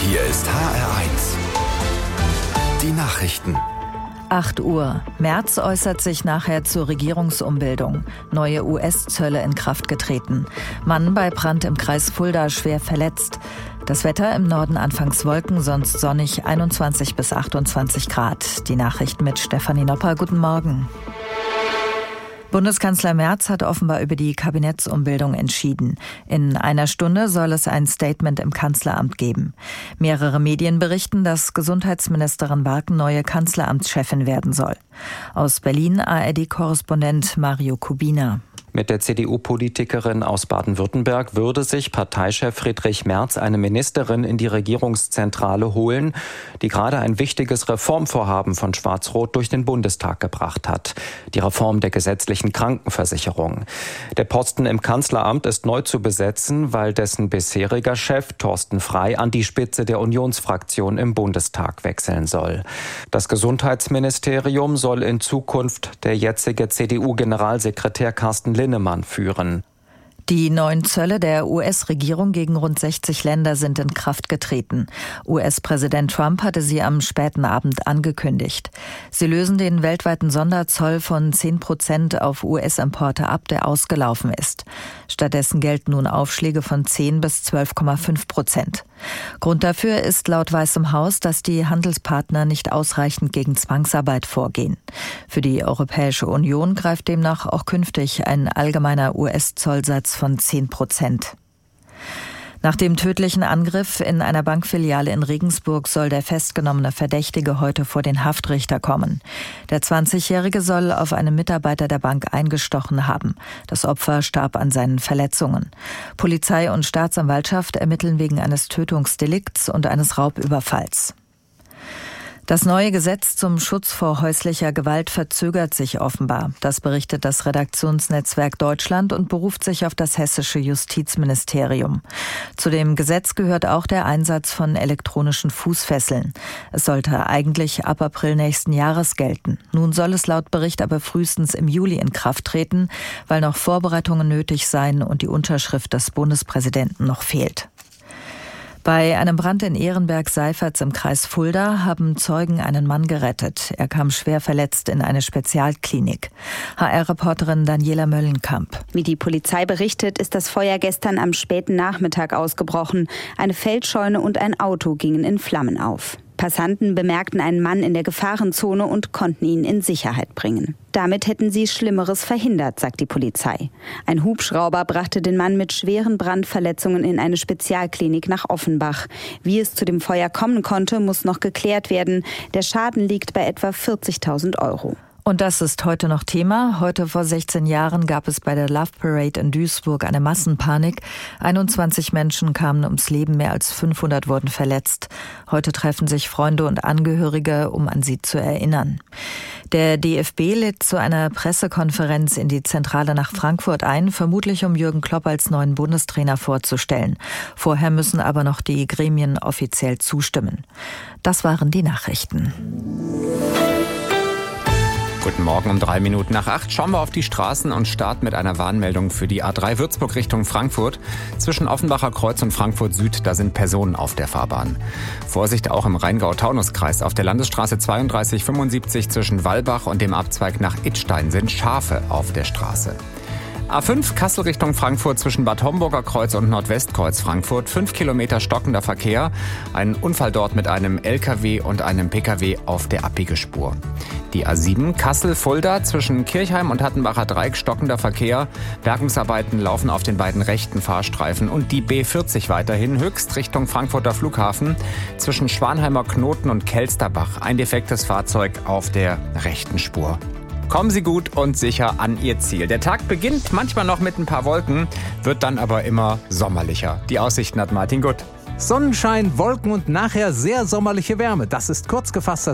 Hier ist HR1. Die Nachrichten. 8 Uhr. Merz äußert sich nachher zur Regierungsumbildung. Neue US-Zölle in Kraft getreten. Mann bei Brand im Kreis Fulda schwer verletzt. Das Wetter im Norden anfangs Wolken, sonst sonnig, 21 bis 28 Grad. Die Nachrichten mit Stefanie Nopper. Guten Morgen. Bundeskanzler Merz hat offenbar über die Kabinettsumbildung entschieden. In einer Stunde soll es ein Statement im Kanzleramt geben. Mehrere Medien berichten, dass Gesundheitsministerin Barken neue Kanzleramtschefin werden soll. Aus Berlin ARD-Korrespondent Mario Kubina. Mit der CDU-Politikerin aus Baden-Württemberg würde sich Parteichef Friedrich Merz eine Ministerin in die Regierungszentrale holen, die gerade ein wichtiges Reformvorhaben von Schwarz-Rot durch den Bundestag gebracht hat. Die Reform der gesetzlichen Krankenversicherung. Der Posten im Kanzleramt ist neu zu besetzen, weil dessen bisheriger Chef Thorsten Frey an die Spitze der Unionsfraktion im Bundestag wechseln soll. Das Gesundheitsministerium soll in Zukunft der jetzige CDU-Generalsekretär Carsten Linnemann führen. Die neuen Zölle der US-Regierung gegen rund 60 Länder sind in Kraft getreten. US-Präsident Trump hatte sie am späten Abend angekündigt. Sie lösen den weltweiten Sonderzoll von 10% auf US-Importe ab, der ausgelaufen ist. Stattdessen gelten nun Aufschläge von 10 bis 12,5%. Grund dafür ist laut Weißem Haus, dass die Handelspartner nicht ausreichend gegen Zwangsarbeit vorgehen. Für die Europäische Union greift demnach auch künftig ein allgemeiner US-Zollsatz von 10%. Nach dem tödlichen Angriff in einer Bankfiliale in Regensburg soll der festgenommene Verdächtige heute vor den Haftrichter kommen. Der 20-Jährige soll auf einen Mitarbeiter der Bank eingestochen haben. Das Opfer starb an seinen Verletzungen. Polizei und Staatsanwaltschaft ermitteln wegen eines Tötungsdelikts und eines Raubüberfalls. Das neue Gesetz zum Schutz vor häuslicher Gewalt verzögert sich offenbar. Das berichtet das Redaktionsnetzwerk Deutschland und beruft sich auf das hessische Justizministerium. Zu dem Gesetz gehört auch der Einsatz von elektronischen Fußfesseln. Es sollte eigentlich ab April nächsten Jahres gelten. Nun soll es laut Bericht aber frühestens im Juli in Kraft treten, weil noch Vorbereitungen nötig seien und die Unterschrift des Bundespräsidenten noch fehlt. Bei einem Brand in Ehrenberg-Seiferts im Kreis Fulda haben Zeugen einen Mann gerettet. Er kam schwer verletzt in eine Spezialklinik. HR-Reporterin Daniela Möllenkamp. Wie die Polizei berichtet, ist das Feuer gestern am späten Nachmittag ausgebrochen. Eine Feldscheune und ein Auto gingen in Flammen auf. Passanten bemerkten einen Mann in der Gefahrenzone und konnten ihn in Sicherheit bringen. Damit hätten sie Schlimmeres verhindert, sagt die Polizei. Ein Hubschrauber brachte den Mann mit schweren Brandverletzungen in eine Spezialklinik nach Offenbach. Wie es zu dem Feuer kommen konnte, muss noch geklärt werden. Der Schaden liegt bei etwa 40.000 €. Und das ist heute noch Thema. Heute vor 16 Jahren gab es bei der Love Parade in Duisburg eine Massenpanik. 21 Menschen kamen ums Leben, mehr als 500 wurden verletzt. Heute treffen sich Freunde und Angehörige, um an sie zu erinnern. Der DFB lädt zu einer Pressekonferenz in die Zentrale nach Frankfurt ein, vermutlich um Jürgen Klopp als neuen Bundestrainer vorzustellen. Vorher müssen aber noch die Gremien offiziell zustimmen. Das waren die Nachrichten. Guten Morgen, um 8:03 schauen wir auf die Straßen und starten mit einer Warnmeldung für die A3 Würzburg Richtung Frankfurt. Zwischen Offenbacher Kreuz und Frankfurt Süd, da sind Personen auf der Fahrbahn. Vorsicht auch im Rheingau-Taunus-Kreis. Auf der Landesstraße 3275 zwischen Wallbach und dem Abzweig nach Idstein sind Schafe auf der Straße. A5 Kassel Richtung Frankfurt zwischen Bad Homburger Kreuz und Nordwestkreuz Frankfurt. 5 Kilometer stockender Verkehr. Ein Unfall dort mit einem LKW und einem PKW auf der Abbiegespur. Die A7 Kassel-Fulda zwischen Kirchheim und Hattenbacher Dreieck stockender Verkehr. Bergungsarbeiten laufen auf den beiden rechten Fahrstreifen. Und die B40 weiterhin Höchst Richtung Frankfurter Flughafen zwischen Schwanheimer Knoten und Kelsterbach. Ein defektes Fahrzeug auf der rechten Spur. Kommen Sie gut und sicher an Ihr Ziel. Der Tag beginnt manchmal noch mit ein paar Wolken, wird dann aber immer sommerlicher. Die Aussichten hat Martin Gutt. Sonnenschein, Wolken und nachher sehr sommerliche Wärme. Das ist kurz gefasst das